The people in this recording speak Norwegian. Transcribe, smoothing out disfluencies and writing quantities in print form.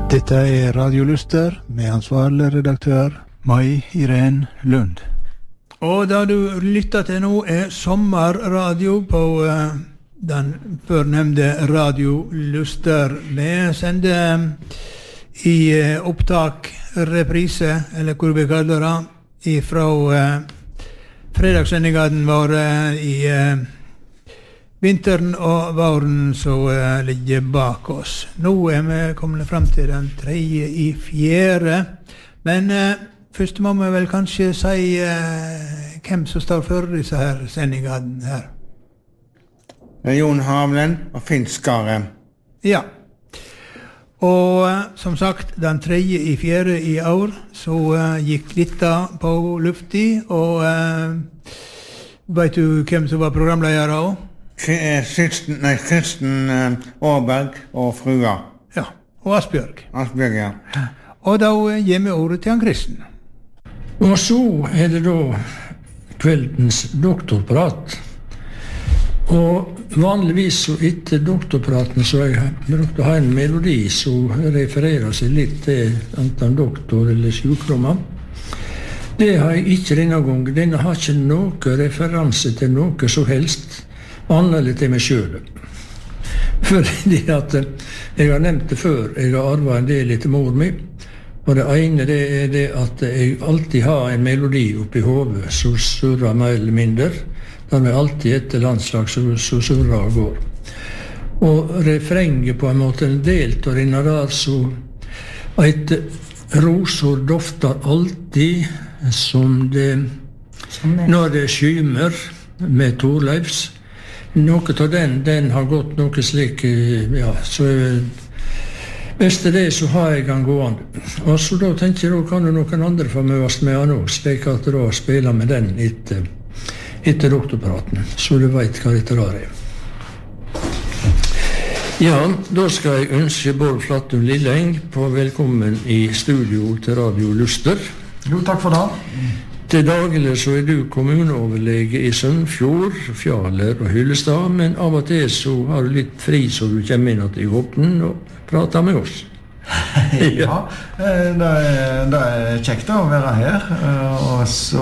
Dette Radio Luster med ansvarlig redaktør Mai Irene Lund. Og da du lytter til nå sommerradio på den førnevnte Radio Luster. Vi sender i opptak reprise, eller hvor vi kaller det, fra fredagssendingen vår i vinteren og våren som ligger bak oss. Nå vi kommet frem til den 3.4. Men først må vi vel kanskje si hvem som står for disse her sendingene her. Jon Havlen og Finn Skare. Ja. Og som sagt, den 3.4. i år så gikk Litta på lufti, og vet du hvem som var programleder da? Kristen Åberg og frua. Ja, og Asbjørg. Asbjørg, ja. Og da gir vi ordet til han Kristen. Og så det da kveldens doktorprat. Og vanligvis så etter doktorpraten så jeg brukte å ha en melodi som refererer seg litt til enten doktor eller sykdommer. Det har jeg ikke denne gangen. Denne har ikke noe referanse til noe som helst annerledes til meg selv. Fordi at jeg har nevnt det før, jeg har arvet en del etter mor mi, og det ene det det at jeg alltid har en melodi oppi hodet som surrer mer eller mindre, der vi alltid etter landslag som surrer og går. Og refrenget på en måte delt av denne der, så et rosor dofter alltid som det, når det skymer med Torleifs. Noe av den har gått noe slik, ja, så hvis det så har jeg den gående. Og så da tenker jeg, da kan jo noen andre få møtes med han også, slik at da spiller med den etter doktorpraten, så du vet hva dette der Ja, da skal jeg ønske Bård Flattum Lilleng på velkommen i studio til Radio Luster. Jo, takk for det. Til daglig så du kommuneoverlege i Sunnfjord, Fjaler og Hyllestad, men av og til så har du litt fri så du kommer inn i åpnen og prater med oss. Ja, det kjekt å være her, og så